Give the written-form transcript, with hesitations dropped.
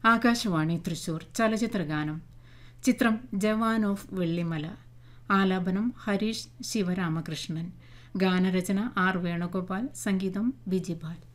ആകാശവാണി തൃശൂർ ചലച്ചിത്രഗാനം. ചിത്രം ജവാൻ ഓഫ് വെള്ളിമല. ആലാപനം ഹരീഷ് ശിവരാമകൃഷ്ണൻ. ഗാനരചന ആർ വേണുഗോപാൽ. സംഗീതം ബിജിപാൽ.